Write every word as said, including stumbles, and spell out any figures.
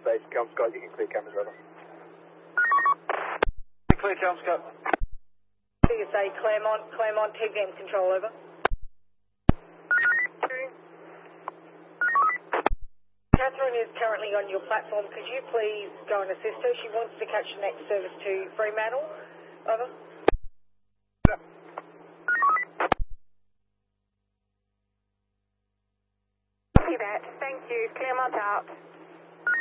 base, Calm Scott, you can clear cameras, over. Clear, Calm Scott. C S A, Claremont, Claremont, T V M control, over. Catherine is currently on your platform. Could you please go and assist her? She wants to catch the next service to Fremantle. Over. See that. Thank you. Claremont out.